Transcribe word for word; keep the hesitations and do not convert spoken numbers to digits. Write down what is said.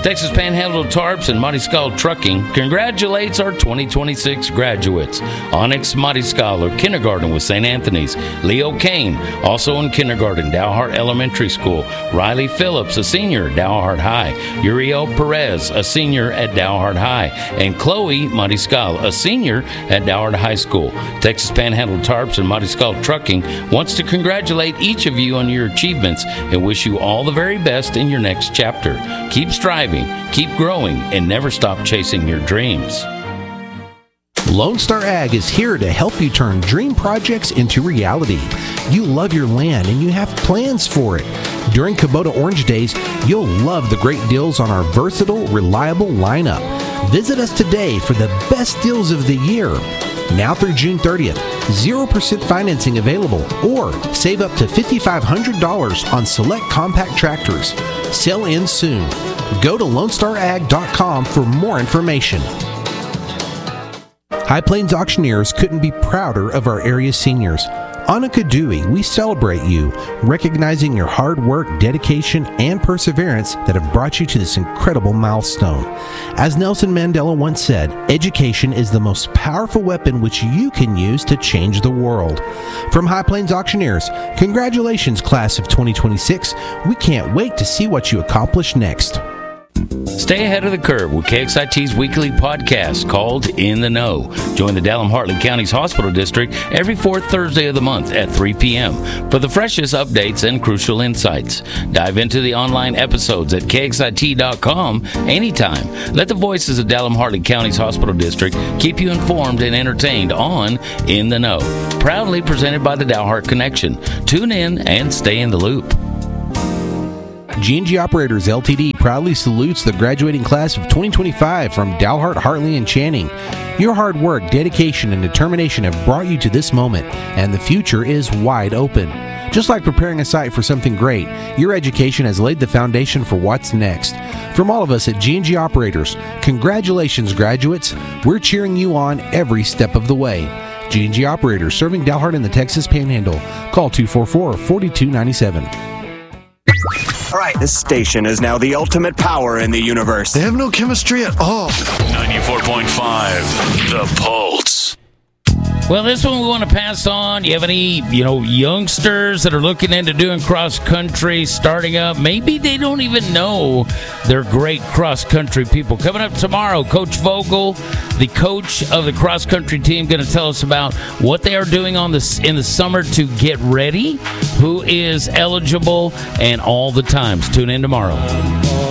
Texas Panhandle Tarps and Mariscal Trucking congratulates our twenty twenty-six graduates. Onyx Mariscal, or kindergarten with Saint Anthony's. Leo Kane, also in kindergarten, Dalhart Elementary School. Riley Phillips, a senior, Dalhart High. Uriel Perez, a senior at Dalhart High. And Chloe Mariscal, a senior at Dalhart High School. Texas Panhandle Tarps and Mariscal Trucking wants to congratulate each of you on your achievements and wish you all the very best in your next chapter. Keep striving, keep growing, and never stop chasing your dreams. Lone Star Ag is here to help you turn dream projects into reality. You love your land and you have plans for it. During Kubota Orange Days, you'll love the great deals on our versatile, reliable lineup. Visit us today for the best deals of the year. Now through June thirtieth, zero percent financing available, or save up to five thousand five hundred dollars on select compact tractors. Sell in soon. Go to lone star ag dot com for more information. High Plains Auctioneers couldn't be prouder of our area seniors. On Akadui, we celebrate you, recognizing your hard work, dedication, and perseverance that have brought you to this incredible milestone. As Nelson Mandela once said, education is the most powerful weapon which you can use to change the world. From High Plains Auctioneers, congratulations, class of twenty twenty-six. We can't wait to see what you accomplish next. Stay ahead of the curve with K X I T's weekly podcast called In the Know. Join the Dalham-Hartley County's Hospital District every fourth Thursday of the month at three p.m. for the freshest updates and crucial insights. Dive into the online episodes at K X I T dot com anytime. Let the voices of Dalham-Hartley County's Hospital District keep you informed and entertained on In the Know. Proudly presented by the Dalhart Connection. Tune in and stay in the loop. G and G Operators L T D proudly salutes the graduating class of twenty twenty-five from Dalhart, Hartley, and Channing. Your hard work, dedication, and determination have brought you to this moment, and the future is wide open. Just like preparing a site for something great, your education has laid the foundation for what's next. From all of us at G and G Operators, congratulations, graduates. We're cheering you on every step of the way. G and G Operators, serving Dalhart and the Texas Panhandle. Call two four four, four two nine seven. All right, this station is now the ultimate power in the universe. They have no chemistry at all. ninety-four point five, The Pulse. Well, this one we want to pass on. You have any, you know, youngsters that are looking into doing cross country, starting up? Maybe they don't even know they're great cross country people. Coming up tomorrow, Coach Vogel, the coach of the cross country team, going to tell us about what they are doing on this in the summer to get ready, who is eligible, and all the times. Tune in tomorrow.